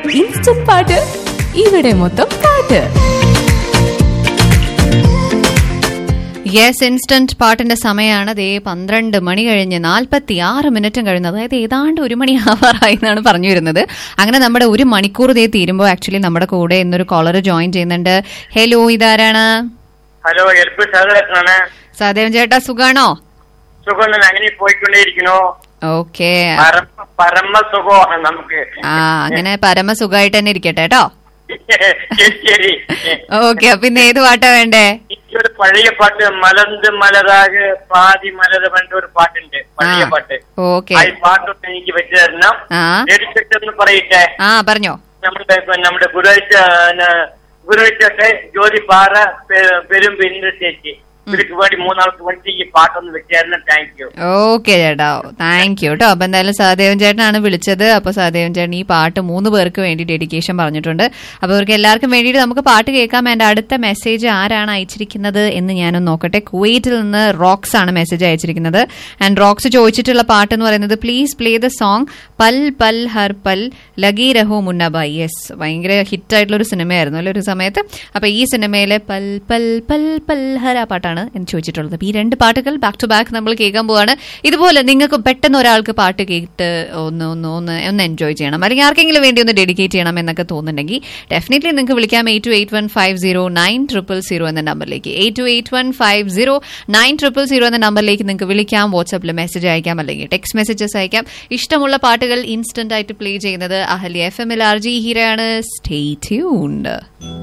Instant പാട്ട് ഇവിടെ മൊത്തം പാട്ട്. യെസ്, ഇൻസ്റ്റന്റ് പാട്ടിന്റെ സമയമാണ്. ദേ 12 മണി കഴിഞ്ഞ് 46 കഴിഞ്ഞു. അതായത് ഏതാണ്ട് 1 മണി ആവാറായി എന്നാണ് പറഞ്ഞു വരുന്നത്. അങ്ങനെ നമ്മുടെ 1 മണിക്കൂർ ദേ തീരുമ്പോൾ ആക്ച്വലി നമ്മുടെ കൂടെ ഇന്നൊരു കോളർ ജോയിൻ ചെയ്യുന്നുണ്ട്. ഹലോ, ഇതാരാണ്? ഹലോ, സഹദേവൻ ചേട്ടാ, സുഖാണോ? സുഖം, അങ്ങനെ പോയിക്കൊണ്ടേയിരിക്കണോ? ഓക്കെ, പരമസുഖമാണ് നമുക്ക്. അങ്ങനെ പരമസുഖമായിട്ട് തന്നെ ഇരിക്കട്ടെ കേട്ടോ. ശരി. ഓക്കെ, അപ്പൊ ഇന്ന് ഏത് പാട്ടാ വേണ്ടേ? ഒരു പഴയ പാട്ട്, മലന്ത് മലരാക് പാതി മലര് പറഞ്ഞ ഒരു പാട്ടുണ്ട്, പഴയ പാട്ട്. ഓക്കെ, ആ പാട്ടൊക്കെ എനിക്ക് വെച്ച് തരണം. എടുത്തിട്ടെന്ന് പറയട്ടെ. പറഞ്ഞോ. നമ്മുടെ ഗുരുവച്ചൊക്കെ ജ്യോതി പാറ പെരും പെരിന്റെ ചേച്ചി ഇവർക്ക് വേണ്ടി 3 ആൾക്ക് വേണ്ടി ഈ പാട്ടൊന്ന് വെച്ചായിരുന്നു. Thank you. ഓക്കെ ചേട്ടാ, താങ്ക് യു കേട്ടോ. അപ്പൊ എന്തായാലും സഹദേവൻ ചേട്ടനാണ് വിളിച്ചത്. അപ്പൊ സഹദേവൻ ചേട്ടൻ ഈ പാട്ട് 3 പേർക്ക് വേണ്ടി ഡെഡിക്കേഷൻ പറഞ്ഞിട്ടുണ്ട്. അപ്പൊ അവർക്ക് എല്ലാവർക്കും വേണ്ടിയിട്ട് നമുക്ക് പാട്ട് കേൾക്കാം. എന്റെ അടുത്ത മെസ്സേജ് ആരാണ് അയച്ചിരിക്കുന്നത് എന്ന് ഞാനൊന്ന് നോക്കട്ടെ. കുവൈറ്റിൽ നിന്ന് റോക്സ് ആണ് മെസ്സേജ് അയച്ചിരിക്കുന്നത്. ആൻഡ് റോക്സ് ചോദിച്ചിട്ടുള്ള പാട്ട് എന്ന് പറയുന്നത് please play the song Pal Pal Har Pal ലഗി രഹോ മുന്നബായി. Yes, ഭയങ്കര ഹിറ്റായിട്ടുള്ള ഒരു സിനിമയായിരുന്നു അല്ലെ ഒരു സമയത്ത്. അപ്പൊ ഈ സിനിമയിലെ പൽ പൽ പൽ പൽ ഹർ ആ പാട്ടാണ് എന്ന് ചോദിച്ചിട്ടുള്ളത്. ഈ 2 പാട്ടുകൾ ബാക്ക് ടു ബാക്ക് നമ്മൾ കേൾക്കാൻ പോവാണ്. ഇതുപോലെ നിങ്ങൾക്ക് പെട്ടെന്ന് ഒരാൾക്ക് പാട്ട് കേട്ട് ഒന്ന് എൻജോയ് ചെയ്യണം, അല്ലെങ്കിൽ ആർക്കെങ്കിലും വേണ്ടി ഒന്ന് ഡെഡിക്കേറ്റ് ചെയ്യണം എന്നൊക്കെ തോന്നുന്നുണ്ടെങ്കിൽ ഡെഫിനറ്റ്ലി നിങ്ങൾക്ക് വിളിക്കാം 8281509000 എന്ന നമ്പറിലേക്ക്. 8281509000 എന്ന നമ്പറിലേക്ക് നിങ്ങൾക്ക് വിളിക്കാം, വാട്സാപ്പിൽ മെസ്സേജ് അയക്കാം, അല്ലെങ്കിൽ ടെക്സ്റ്റ് മെസ്സേജസ് അയക്കാം. ഇഷ്ടമുള്ള പാട്ടുകൾ ഇൻസ്റ്റന്റ് ആയിട്ട് പ്ലേ ചെയ്യുന്നത് Ahalya FM RJ ഹീരയാണ്. Stay tuned.